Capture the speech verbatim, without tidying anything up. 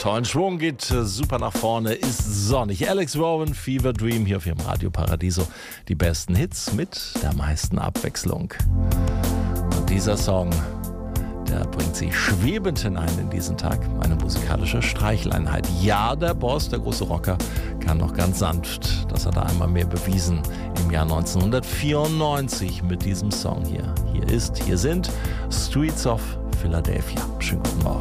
Tollen Schwung, geht äh, super nach vorne, ist sonnig. Alex Warren, Fever Dream, hier auf Ihrem Radio Paradiso. Die besten Hits mit der meisten Abwechslung. Und dieser Song, der bringt Sie schwebend hinein in diesen Tag. Eine musikalische Streicheleinheit. Ja, der Boss, der große Rocker, kann noch ganz sanft. Das hat er einmal mehr bewiesen im Jahr neunzehnhundertvierundneunzig mit diesem Song hier. Hier ist, hier sind Streets of Philadelphia. Schönen guten Morgen.